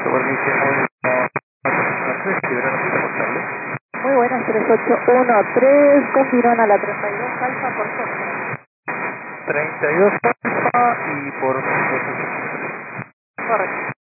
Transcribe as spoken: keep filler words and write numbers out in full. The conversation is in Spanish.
Supervisie uno tres, Tiburón portable. Muy buenas, tres ocho uno tres, con Girona a la treinta y dos Alfa por Foxtrot. treinta y dos Alfa y por... Correcto.